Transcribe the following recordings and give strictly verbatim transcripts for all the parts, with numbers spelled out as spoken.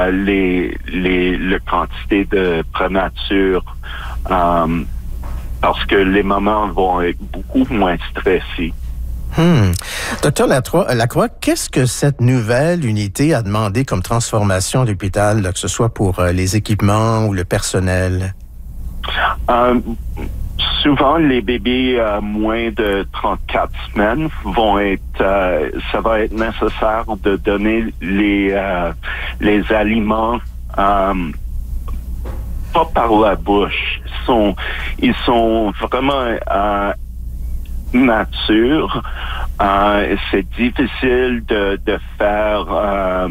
les, les, la quantité de prématures euh, parce que les mamans vont être beaucoup moins stressées. Hmm. Docteur Lacroix, Lacroix, qu'est-ce que cette nouvelle unité a demandé comme transformation à l'hôpital, que ce soit pour euh, les équipements ou le personnel? Euh, souvent, les bébés à euh, moins de trente-quatre semaines vont être, euh, ça va être nécessaire de donner les euh, les aliments euh, pas par la bouche. Ils sont, ils sont vraiment euh, nature. Euh, c'est difficile de, de faire, euh,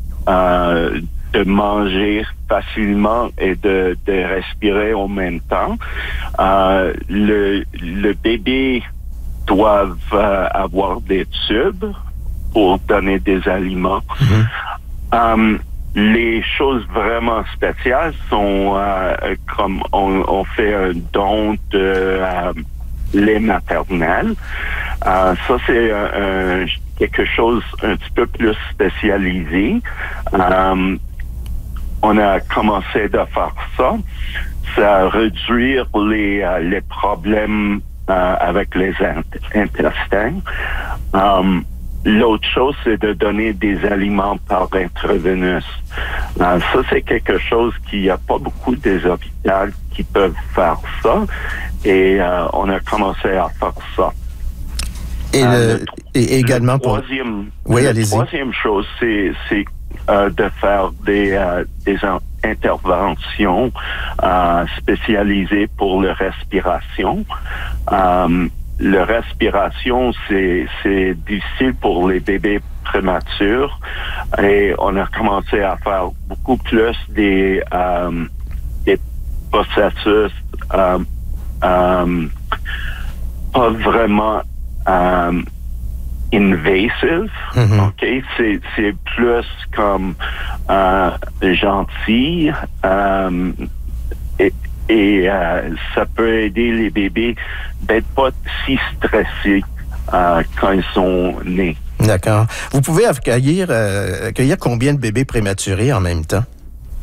euh, de manger facilement et de, de respirer en même temps. Euh, le, le bébé doit euh, avoir des tubes pour donner des aliments. Mm-hmm. Euh, les choses vraiment spéciales sont euh, comme on, on fait un don de euh, lait maternel. Euh, ça, c'est un, un, quelque chose un petit peu plus spécialisé. Euh, on a commencé à faire ça. Ça réduire les, euh, les problèmes euh, avec les int- intestins. Euh, L'autre chose, c'est de donner des aliments par intraveineux. Euh, ça, c'est quelque chose qu'il n'y a pas beaucoup des hôpitaux qui peuvent faire ça. Et euh, on a commencé à faire ça. Et, euh, le, et également pour... Troisième, oui, la allez-y. troisième chose, c'est, c'est euh, de faire des, euh, des interventions euh, spécialisées pour la respiration. Euh, La respiration, c'est, c'est difficile pour les bébés prématures et on a commencé à faire beaucoup plus des, euh, des processus euh, euh, pas vraiment euh, invasive, mm-hmm. ok, c'est c'est plus comme euh, gentil euh, et Et euh, ça peut aider les bébés d'être pas si stressés euh, quand ils sont nés. D'accord. Vous pouvez accueillir, euh, accueillir combien de bébés prématurés en même temps?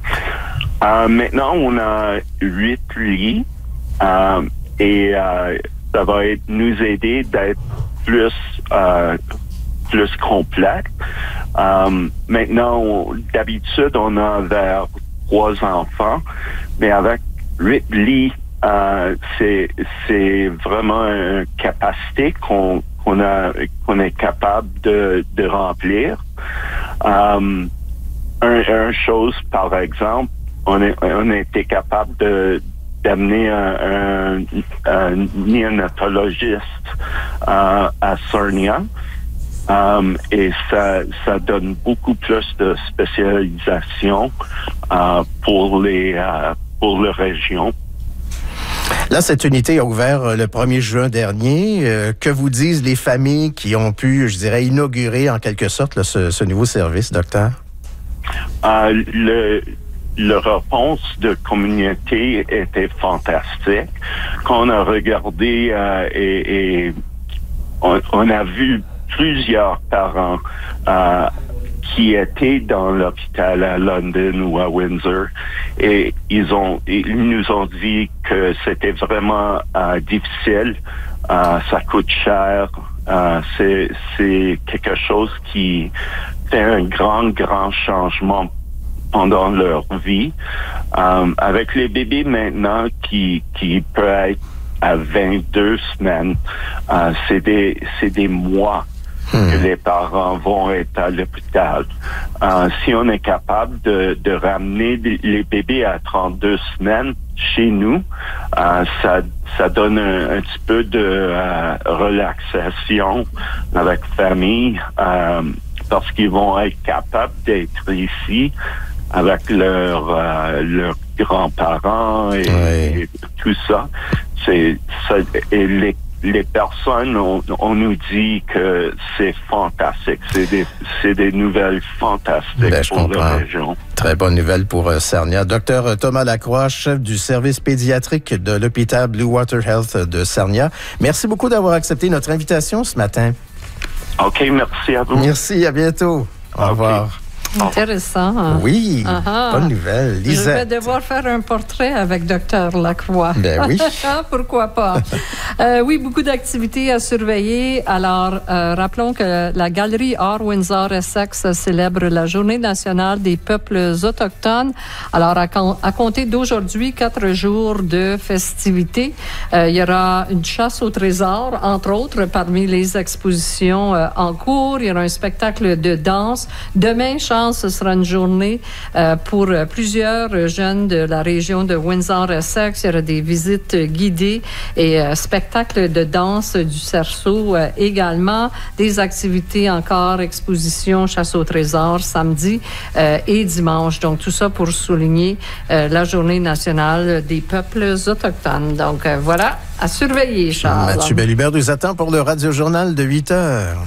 Euh, maintenant, on a huit lits euh, et euh, ça va être, nous aider d'être plus euh, plus complet. Euh, maintenant, on, d'habitude, on a vers trois enfants, mais avec huit lits, euh, c'est c'est vraiment une capacité qu'on qu'on a qu'on est capable de de remplir. Euh, un, un chose, par exemple, on est on a été capable de d'amener un, un, un néonatologiste euh, à Sarnia. Um, et ça, ça donne beaucoup plus de spécialisation euh, pour les euh, pour la région. Là, cette unité a ouvert le premier juin dernier. Euh, que vous disent les familles qui ont pu, je dirais, inaugurer en quelque sorte là, ce, ce nouveau service, docteur? Euh, le La réponse de communauté était fantastique. Quand on a regardé euh, et, et on, on a vu plusieurs parents euh, qui étaient dans l'hôpital à London ou à Windsor et ils ont ils nous ont dit que c'était vraiment euh, difficile, euh, ça coûte cher, euh, c'est c'est quelque chose qui fait un grand grand changement pendant leur vie. Euh, avec les bébés maintenant qui qui peuvent être à vingt-deux semaines, euh, c'est des c'est des mois Hmm. que les parents vont être à l'hôpital. Euh, si on est capable de, de ramener les bébés à trente-deux semaines chez nous, euh, ça, ça donne un, un petit peu de euh, relaxation avec famille, euh, parce qu'ils vont être capables d'être ici avec leurs euh, leurs grands-parents et, oui. et tout ça. C'est ça et les Les personnes, on, on nous dit que c'est fantastique. C'est des, c'est des nouvelles fantastiques ben, pour comprends. La région. Très bonne nouvelle pour euh, Sarnia. Docteur Thomas Lacroix, chef du service pédiatrique de l'hôpital Blue Water Health de Sarnia. Merci beaucoup d'avoir accepté notre invitation ce matin. OK, merci à vous. Merci, à bientôt. Au okay. revoir. Intéressant. Hein? Oui, uh-huh. Bonne nouvelle. Lisette. Je vais devoir faire un portrait avec docteur Lacroix. Ben oui. Pourquoi pas? euh, oui, beaucoup d'activités à surveiller. Alors, euh, rappelons que la Galerie Art Windsor-Essex célèbre la Journée nationale des peuples autochtones. Alors, à, à compter d'aujourd'hui, quatre jours de festivités. Euh, il y aura une chasse au trésor, entre autres, parmi les expositions euh, en cours. Il y aura un spectacle de danse. Demain, ce sera une journée euh, pour plusieurs jeunes de la région de Windsor-Essex. Il y aura des visites guidées et euh, spectacles de danse du cerceau euh, également. Des activités encore, exposition, chasse au trésor samedi euh, et dimanche. Donc, tout ça pour souligner euh, la Journée nationale des peuples autochtones. Donc, euh, voilà, à surveiller, Charles. Mathieu Bellubert nous attend pour le Radio-Journal de huit heures.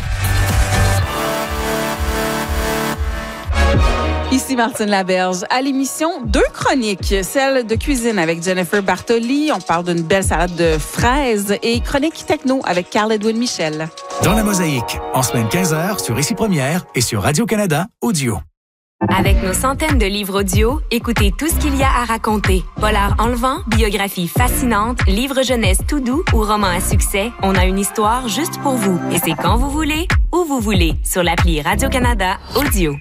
Ici Martine Laberge. À l'émission, deux chroniques. Celle de cuisine avec Jennifer Bartoli. On parle d'une belle salade de fraises. Et chronique techno avec Carl-Edwin Michel. Dans la mosaïque, en semaine quinze heures sur Ici Première et sur Radio-Canada Audio. Avec nos centaines de livres audio, écoutez tout ce qu'il y a à raconter. Polar enlevant, biographie fascinante, livre jeunesse tout doux ou roman à succès, on a une histoire juste pour vous. Et c'est quand vous voulez, où vous voulez, sur l'appli Radio-Canada Audio.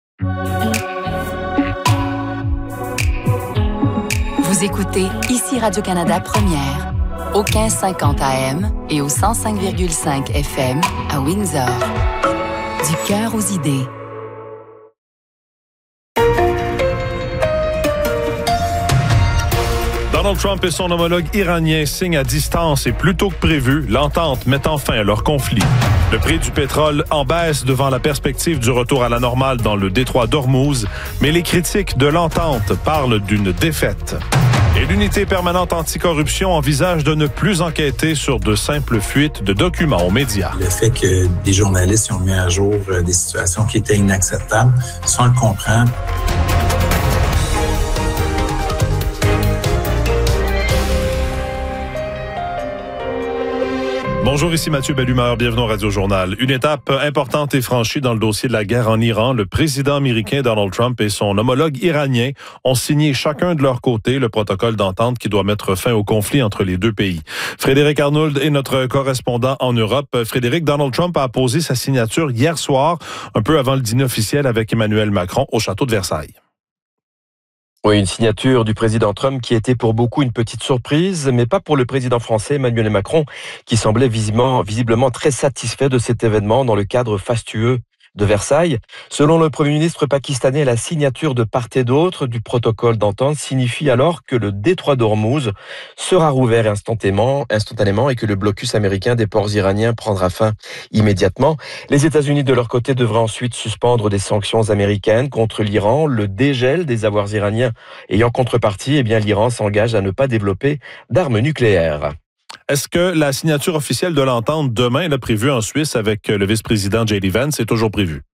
Vous écoutez Ici Radio-Canada Première, au quinze cinquante A M et au cent cinq virgule cinq F M à Windsor. Du cœur aux idées. Donald Trump et son homologue iranien signent à distance et plus tôt que prévu l'entente mettant fin à leur conflit. Le prix du pétrole en baisse devant la perspective du retour à la normale dans le détroit d'Ormuz, mais les critiques de l'entente parlent d'une défaite. Et l'unité permanente anticorruption envisage de ne plus enquêter sur de simples fuites de documents aux médias. Le fait que des journalistes ont mis à jour des situations qui étaient inacceptables, ça on le comprend. Bonjour, ici Mathieu Bellumeur, bienvenue au Radio-Journal. Une étape importante est franchie dans le dossier de la guerre en Iran. Le président américain Donald Trump et son homologue iranien ont signé chacun de leur côté le protocole d'entente qui doit mettre fin au conflit entre les deux pays. Frédéric Arnould est notre correspondant en Europe. Frédéric, Donald Trump a apposé sa signature hier soir, un peu avant le dîner officiel avec Emmanuel Macron au château de Versailles. Oui, une signature du président Trump qui était pour beaucoup une petite surprise, mais pas pour le président français Emmanuel Macron, qui semblait visiblement, visiblement très satisfait de cet événement dans le cadre fastueux de Versailles. Selon le Premier ministre pakistanais, la signature de part et d'autre du protocole d'entente signifie alors que le détroit d'Ormuz sera rouvert instantanément, instantanément et que le blocus américain des ports iraniens prendra fin immédiatement. Les États-Unis, de leur côté, devraient ensuite suspendre des sanctions américaines contre l'Iran, le dégel des avoirs iraniens et en contrepartie, eh bien, l'Iran s'engage à ne pas développer d'armes nucléaires. Est-ce que la signature officielle de l'entente demain, là, prévue en Suisse avec le vice-président J D Vance, est toujours prévue?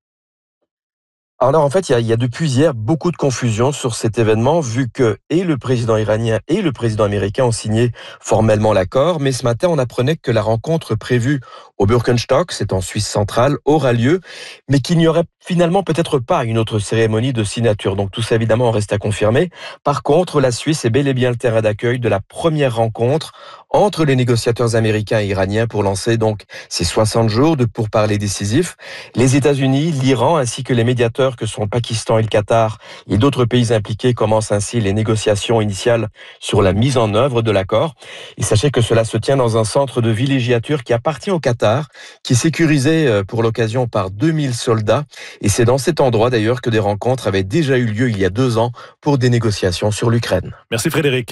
Alors en fait, il y, a, il y a depuis hier beaucoup de confusion sur cet événement, vu que et le président iranien et le président américain ont signé formellement l'accord. Mais ce matin, on apprenait que la rencontre prévue au Birkenstock, c'est en Suisse centrale, aura lieu, mais qu'il n'y aurait finalement peut-être pas une autre cérémonie de signature. Donc tout ça, évidemment, reste à confirmer. Par contre, la Suisse est bel et bien le terrain d'accueil de la première rencontre entre les négociateurs américains et iraniens pour lancer donc ces soixante jours de pourparlers décisifs. Les États-Unis, l'Iran ainsi que les médiateurs que sont le Pakistan et le Qatar et d'autres pays impliqués commencent ainsi les négociations initiales sur la mise en œuvre de l'accord. Et sachez que cela se tient dans un centre de villégiature qui appartient au Qatar, qui est sécurisé pour l'occasion par deux mille soldats. Et c'est dans cet endroit d'ailleurs que des rencontres avaient déjà eu lieu il y a deux ans pour des négociations sur l'Ukraine. Merci Frédéric.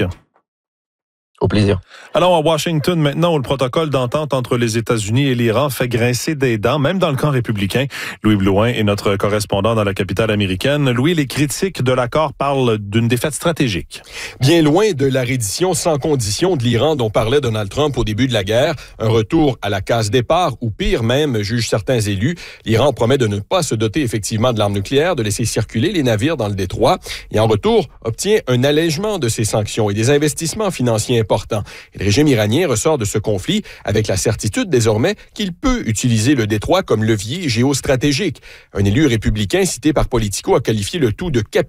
Au plaisir. Allons à Washington maintenant, où le protocole d'entente entre les États-Unis et l'Iran fait grincer des dents, même dans le camp républicain. Louis Blouin est notre correspondant dans la capitale américaine. Louis, les critiques de l'accord parlent d'une défaite stratégique. Bien loin de la reddition sans condition de l'Iran dont parlait Donald Trump au début de la guerre, un retour à la case départ, ou pire même, jugent certains élus. L'Iran promet de ne pas se doter effectivement de l'arme nucléaire, de laisser circuler les navires dans le détroit, et en retour, obtient un allègement de ses sanctions et des investissements financiers important. Et le régime iranien ressort de ce conflit avec la certitude désormais qu'il peut utiliser le détroit comme levier géostratégique. Un élu républicain cité par Politico a qualifié le tout de capital